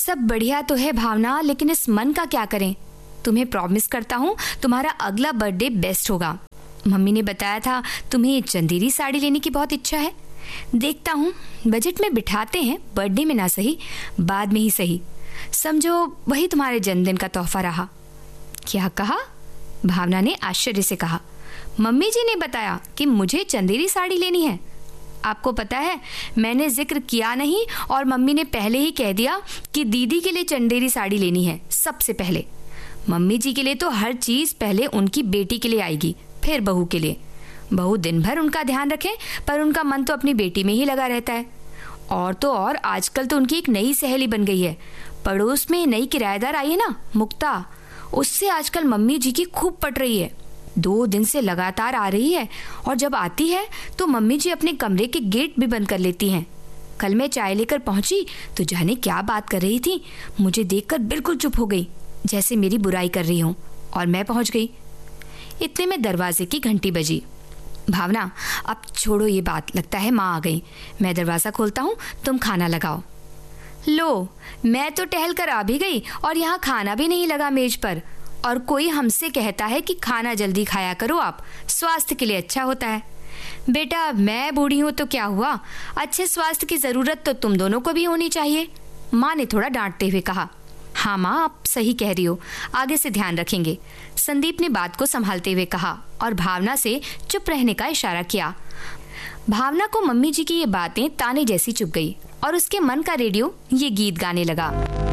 सब बढ़िया तो है भावना, लेकिन इस मन का क्या करें। तुम्हें प्रॉमिस करता हूँ तुम्हारा अगला बर्थडे बेस्ट होगा। मम्मी ने बताया था तुम्हें चंदेरी साड़ी लेने की बहुत इच्छा है। देखता हूँ बजट में बिठाते हैं, बर्थडे में ना सही बाद में ही सही। समझो वही तुम्हारे जन्मदिन का तोहफा रहा। क्या कहा? भावना ने आश्चर्य से कहा। मम्मी जी ने बताया कि मुझे चंदेरी साड़ी लेनी है। आपको पता है मैंने जिक्र किया नहीं और मम्मी ने पहले ही कह दिया कि दीदी के लिए चंदेरी साड़ी लेनी है सबसे पहले। मम्मी जी के लिए तो हर चीज पहले उनकी बेटी के लिए आएगी, फिर बहू के लिए। बहू दिन भर उनका ध्यान रखे पर उनका मन तो अपनी बेटी में ही लगा रहता है। और तो और आजकल तो उनकी एक नई सहेली बन गई है। पड़ोस में नई किराएदार आई है ना, मुक्ता, उससे आजकल मम्मी जी की खूब पट रही है। 2 दिन से लगातार आ रही है और जब आती है तो मम्मी जी अपने कमरे के गेट भी बंद कर लेती हैं। कल मैं चाय लेकर पहुंची तो जाने क्या बात कर रही थी, मुझे देखकर बिल्कुल चुप हो गई, जैसे मेरी बुराई कर रही हूँ, और मैं पहुंच गई। इतने में दरवाजे की घंटी बजी। भावना अब छोड़ो ये बात, लगता है माँ आ गई। मैं दरवाजा खोलता हूँ, तुम खाना लगाओ। लो, मैं तो टहल कर आ भी गई और यहाँ खाना भी नहीं लगा मेज पर, और कोई हमसे कहता है कि खाना जल्दी खाया करो आप, स्वास्थ्य के लिए अच्छा होता है। बेटा मैं बूढ़ी हूँ तो क्या हुआ, अच्छे स्वास्थ्य की जरूरत तो तुम दोनों को भी होनी चाहिए, माँ ने थोड़ा डांटते हुए कहा। हाँ माँ, आप सही कह रही हो, आगे से ध्यान रखेंगे, संदीप ने बात को संभालते हुए कहा और भावना से चुप रहने का इशारा किया। भावना को मम्मी जी की ये बातें ताने जैसी चुभ गई और उसके मन का रेडियो ये गीत गाने लगा।